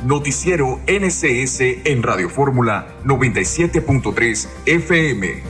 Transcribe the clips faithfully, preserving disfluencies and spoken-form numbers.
Noticiero N C S en Radio Fórmula noventa y siete punto tres F M.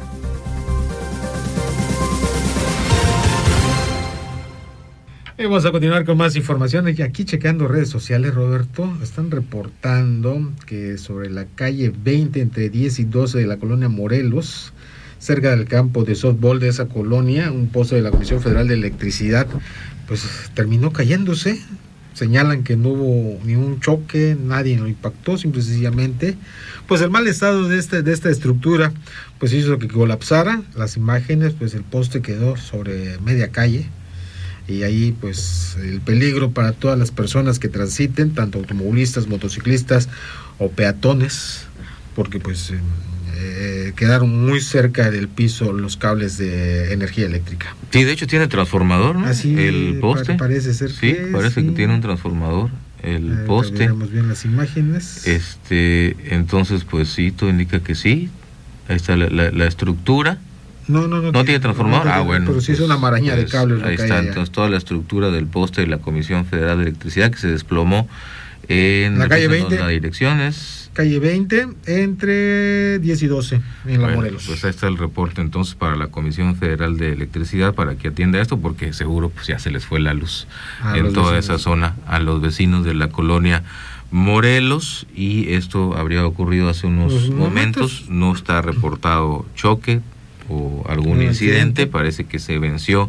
Y vamos a continuar con más información. Y aquí checando redes sociales, Roberto, están reportando que sobre la calle veinte entre diez y doce de la colonia Morelos, cerca del campo de softball de esa colonia, un poste de la Comisión Federal de Electricidad, pues terminó cayéndose. Señalan que no hubo ningún choque, nadie lo impactó, simple y sencillamente, pues el mal estado de este de esta estructura, pues hizo que colapsara. Las imágenes, pues el poste quedó sobre media calle, y ahí pues el peligro para todas las personas que transiten, tanto automovilistas, motociclistas o peatones, porque pues eh, eh, quedaron muy cerca del piso los cables de energía eléctrica. Sí, de hecho tiene transformador, ¿no? Así el poste. Pa- parece ser sí, que parece sí. que tiene un transformador el eh, poste. Vemos bien las imágenes. Este, entonces pues sí, todo indica que sí. Ahí está la, la, la estructura. No, no, no. ¿No tiene transformador? No, ah, bueno. Pero sí pues, es una maraña pues, de cables. Ahí está, entonces toda la estructura del poste de la Comisión Federal de Electricidad que se desplomó en la calle veinte. Las direcciones. Calle veinte, entre diez y doce, en la bueno, Morelos. Pues ahí está el reporte entonces para la Comisión Federal de Electricidad para que atienda esto, porque seguro pues ya se les fue la luz a en toda vecinos. esa zona a los vecinos de la colonia Morelos, y esto habría ocurrido hace unos Los momentos. momentos. No está reportado choque o algún Un incidente. incidente. Parece que se venció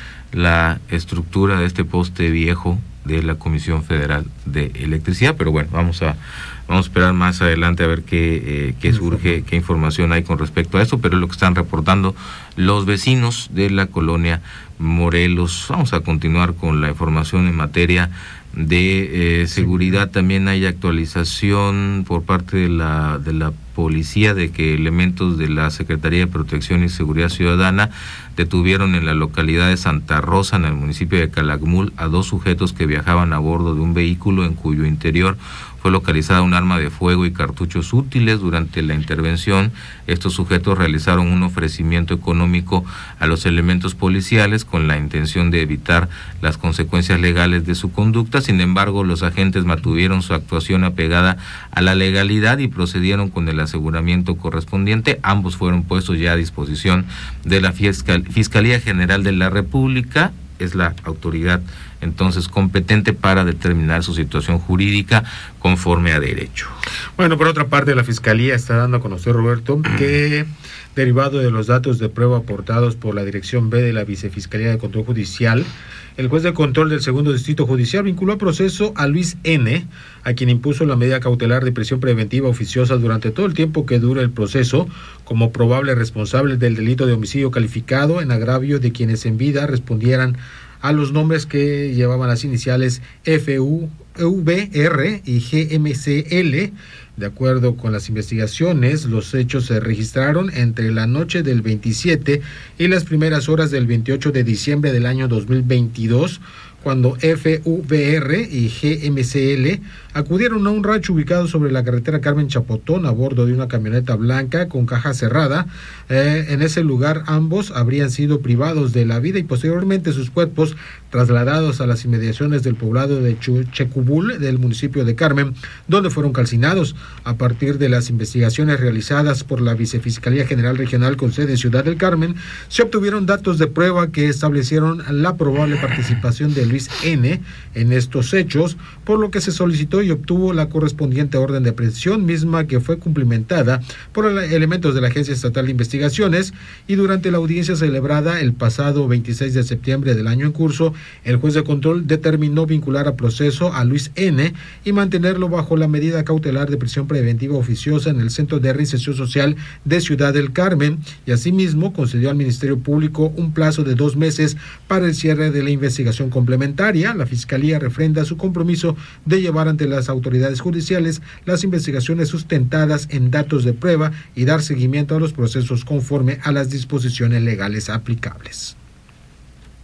la estructura de este poste viejo de la Comisión Federal de Electricidad, pero bueno, vamos a vamos a esperar más adelante a ver qué, eh, qué surge, qué información hay con respecto a esto, pero es lo que están reportando los vecinos de la colonia Morelos. Vamos a continuar con la información en materia de eh, seguridad. También hay actualización por parte de la de la policía de que elementos de la Secretaría de Protección y Seguridad Ciudadana detuvieron en la localidad de Santa Rosa, en el municipio de Calakmul, a dos sujetos que viajaban a bordo de un vehículo en cuyo interior fue localizada un arma de fuego y cartuchos útiles. Durante la intervención, estos sujetos realizaron un ofrecimiento económico a los elementos policiales con la intención de evitar las consecuencias legales de su conducta. Sin embargo, los agentes mantuvieron su actuación apegada a la legalidad y procedieron con el aseguramiento correspondiente. Ambos fueron puestos ya a disposición de la Fiscal- Fiscalía General de la República. Es la autoridad entonces competente para determinar su situación jurídica conforme a derecho. Bueno, por otra parte, la Fiscalía está dando a conocer, Roberto, que derivado de los datos de prueba aportados por la Dirección B de la Vicefiscalía de Control Judicial, el juez de control del Segundo Distrito Judicial vinculó a proceso a Luis N., a quien impuso la medida cautelar de prisión preventiva oficiosa durante todo el tiempo que dura el proceso, como probable responsable del delito de homicidio calificado en agravio de quienes en vida respondieran a los nombres que llevaban las iniciales F U V R y G M C L. De acuerdo con las investigaciones, los hechos se registraron entre la noche del veintisiete y las primeras horas del veintiocho de diciembre del año dos mil veintidós, cuando F U V R y G M C L acudieron a un rancho ubicado sobre la carretera Carmen Chapotón a bordo de una camioneta blanca con caja cerrada. Eh, en ese lugar ambos habrían sido privados de la vida y posteriormente sus cuerpos trasladados a las inmediaciones del poblado de Checubul del municipio de Carmen, donde fueron calcinados. A partir de las investigaciones realizadas por la Vicefiscalía General Regional con sede en Ciudad del Carmen, se obtuvieron datos de prueba que establecieron la probable participación de Luis N. en estos hechos, por lo que se solicitó y obtuvo la correspondiente orden de aprehensión, misma que fue cumplimentada por elementos de la Agencia Estatal de Investigaciones. Y durante la audiencia celebrada el pasado veintiséis de septiembre del año en curso, el juez de control determinó vincular a proceso a Luis N. y mantenerlo bajo la medida cautelar de prisión preventiva oficiosa en el Centro de Reinserción Social de Ciudad del Carmen, y asimismo concedió al Ministerio Público un plazo de dos meses para el cierre de la investigación complementaria. La Fiscalía refrenda su compromiso de llevar ante las autoridades judiciales las investigaciones sustentadas en datos de prueba y dar seguimiento a los procesos conforme a las disposiciones legales aplicables.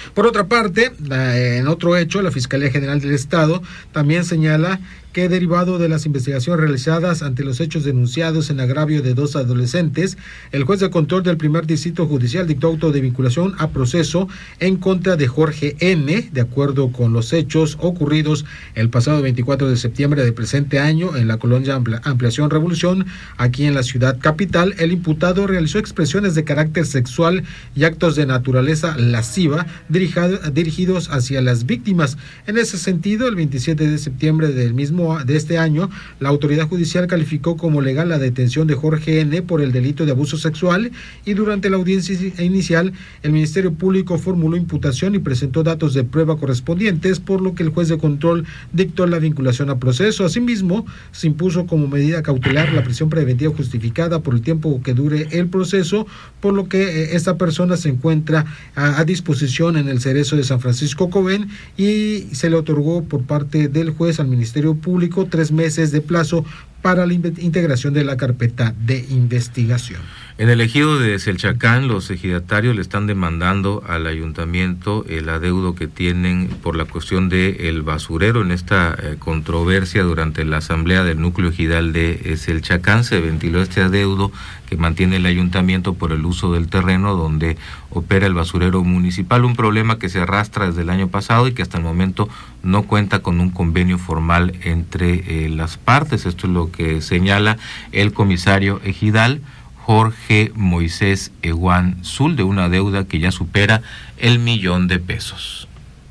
Por otra parte, en otro hecho, la Fiscalía General del Estado también señala que derivado de las investigaciones realizadas ante los hechos denunciados en agravio de dos adolescentes, el juez de control del primer distrito judicial dictó auto de vinculación a proceso en contra de Jorge N., de acuerdo con los hechos ocurridos el pasado veinticuatro de septiembre del presente año en la colonia Ampliación Revolución, aquí en la ciudad capital. El imputado realizó expresiones de carácter sexual y actos de naturaleza lasciva dirigidos hacia las víctimas. En ese sentido, el veintisiete de septiembre del mismo de este año, la autoridad judicial calificó como legal la detención de Jorge N. por el delito de abuso sexual, y durante la audiencia inicial el Ministerio Público formuló imputación y presentó datos de prueba correspondientes, por lo que el juez de control dictó la vinculación a proceso. Asimismo, se impuso como medida cautelar la prisión preventiva justificada por el tiempo que dure el proceso, por lo que eh, esta persona se encuentra a, a disposición en el Cerezo de San Francisco Coven, y se le otorgó por parte del juez al Ministerio Público tres meses de plazo para la integración de la carpeta de investigación. En el ejido de Selchacán, los ejidatarios le están demandando al ayuntamiento el adeudo que tienen por la cuestión del basurero. En esta eh, controversia durante la asamblea del núcleo ejidal de eh, Selchacán se ventiló este adeudo que mantiene el ayuntamiento por el uso del terreno donde opera el basurero municipal, un problema que se arrastra desde el año pasado y que hasta el momento no cuenta con un convenio formal entre eh, las partes. Esto es lo que señala el comisario ejidal Jorge Moisés Eguán Zul, de una deuda que ya supera el millón de pesos.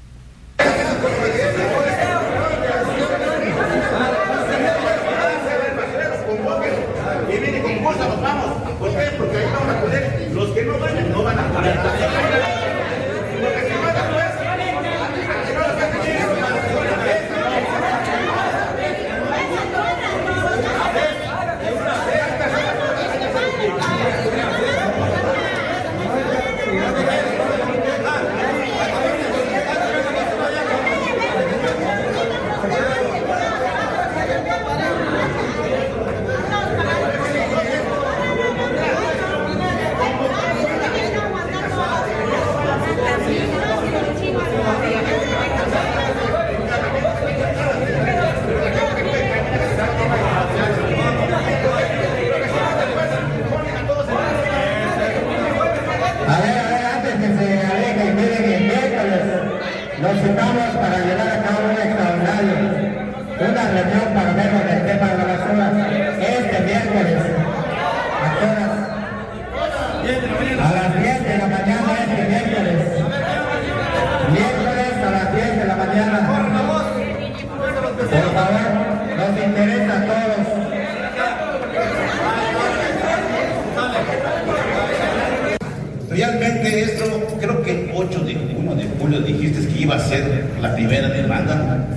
Realmente esto, creo que el ocho de julio dijiste que iba a ser la primera demanda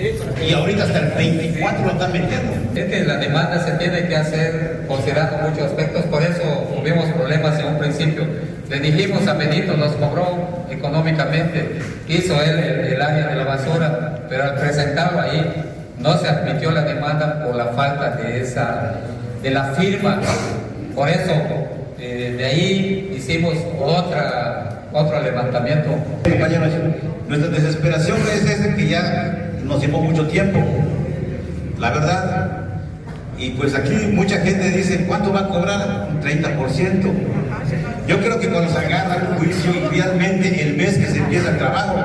y ahorita hasta el veinticuatro lo están metiendo. Es que la demanda se tiene que hacer considerando muchos aspectos, por eso tuvimos problemas en un principio. Le dijimos a Benito, nos cobró económicamente, hizo él el, el área de la basura, pero al presentarlo ahí no se admitió la demanda por la falta de esa, de la firma. Por eso eh, de ahí hicimos otra, otro levantamiento. Compañeros, nuestra desesperación es desde que ya nos llevó mucho tiempo, la verdad. Y pues aquí mucha gente dice, ¿cuánto va a cobrar? Un treinta por ciento. Yo creo que cuando se agarra el juicio y realmente el mes que se empieza el trabajo,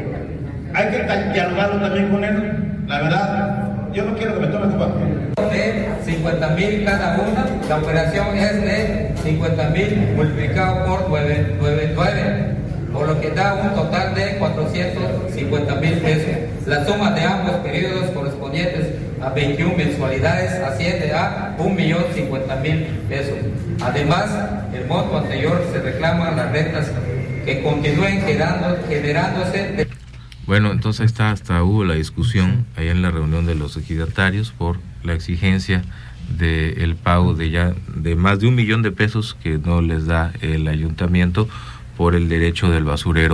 hay que dialogarlo también con él. La verdad, yo no quiero que me tome culpa. De cincuenta mil cada una, la operación es de cincuenta mil multiplicado por nueve, nueve, nueve, por lo que da un total de cuatrocientos cincuenta mil pesos. La suma de ambos periodos correspondientes a veintiuna mensualidades asciende a un millón cincuenta mil pesos. Además, el monto anterior se reclama las rentas que continúen quedando, generándose. De... Bueno, entonces está, hasta hubo la discusión allá en la reunión de los ejidatarios por la exigencia del pago de ya de más de un millón de pesos que no les da el ayuntamiento por el derecho del basurero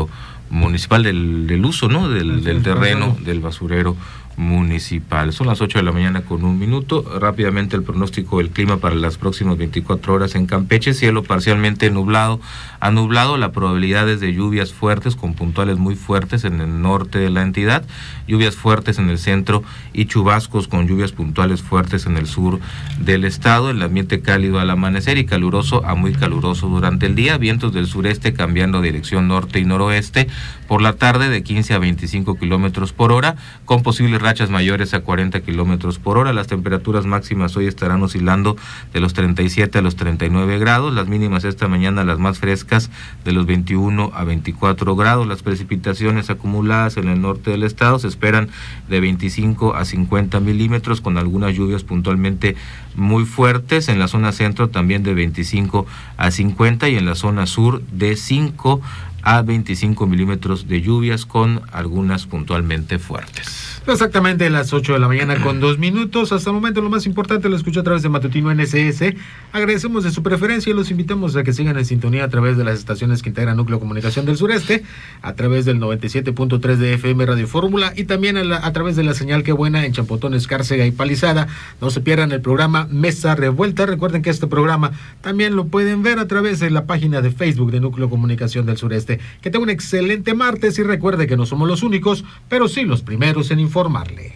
municipal del, del uso, ¿no? Del, del terreno, del basurero municipal. Son las ocho de la mañana con un minuto. Rápidamente el pronóstico del clima para las próximas veinticuatro horas en Campeche: cielo parcialmente nublado a nublado, la probabilidad es de lluvias fuertes con puntuales muy fuertes en el norte de la entidad, lluvias fuertes en el centro y chubascos con lluvias puntuales fuertes en el sur del estado. El ambiente cálido al amanecer y caluroso a muy caluroso durante el día, vientos del sureste cambiando dirección norte y noroeste, por la tarde de quince a veinticinco kilómetros por hora, con posibles rachas mayores a cuarenta kilómetros por hora. Las temperaturas máximas hoy estarán oscilando de los treinta y siete a los treinta y nueve grados, las mínimas esta mañana las más frescas de los veintiuno a veinticuatro grados. Las precipitaciones acumuladas en el norte del estado se esperan de veinticinco a cincuenta milímetros, con algunas lluvias puntualmente muy fuertes. En la zona centro también de veinticinco a cincuenta, y en la zona sur de cinco a veinticinco milímetros de lluvias con algunas puntualmente fuertes. Exactamente las ocho de la mañana con dos minutos. Hasta el momento lo más importante lo escucho a través de Matutino N S S. Agradecemos de su preferencia y los invitamos a que sigan en sintonía a través de las estaciones que integran Núcleo Comunicación del Sureste, a través del noventa y siete punto tres de F M Radio Fórmula, y también a, la, a través de la señal Que Buena en Champotón, Escárcega y Palizada. No se pierdan el programa Mesa Revuelta. Recuerden que este programa también lo pueden ver a través de la página de Facebook de Núcleo Comunicación del Sureste. Que tenga un excelente martes y recuerde que no somos los únicos, pero sí los primeros en informarle.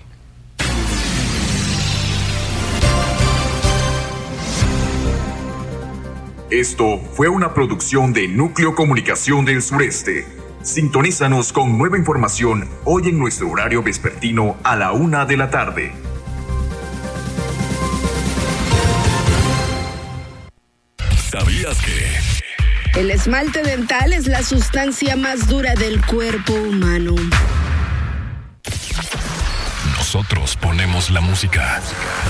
Esto fue una producción de Núcleo Comunicación del Sureste. Sintonízanos con nueva información hoy en nuestro horario vespertino a la una de la tarde. ¿Sabías que? El esmalte dental es la sustancia más dura del cuerpo humano. Nosotros ponemos la música.